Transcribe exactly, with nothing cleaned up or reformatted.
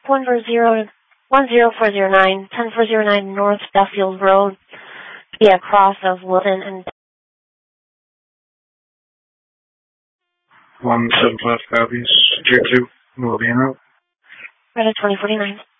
one four zero one zero four zero nine, ten four zero nine North Duffield Road, be a cross of Wilton and one seven five copies, Tier two, Mobile Road. Reddit twenty forty-nine.